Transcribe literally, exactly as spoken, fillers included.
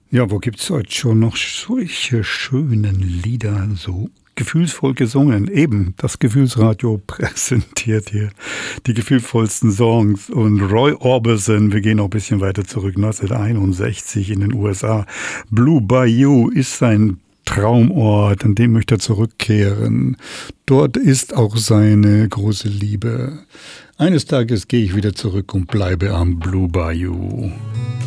Ja, wo gibt's heute schon noch solche schönen Lieder, so gefühlsvoll gesungen? Eben, das Gefühlsradio präsentiert hier die gefühlvollsten Songs. Und Roy Orbison, wir gehen noch ein bisschen weiter zurück, neunzehnhunderteinundsechzig in den U S A. Blue Bayou ist sein Traumort, an dem möchte er zurückkehren. Dort ist auch seine große Liebe. Eines Tages gehe ich wieder zurück und bleibe am Blue Bayou.